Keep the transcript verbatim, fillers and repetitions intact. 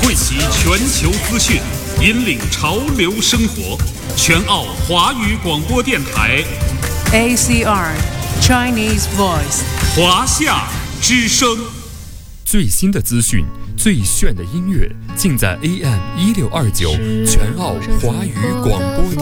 汇集全球资讯，引领潮流生活。全澳华语广播电台 A C R Chinese Voice 华夏之声。 最新的资讯，最炫的音乐，尽在 A M 一六二九全澳华语广播电台。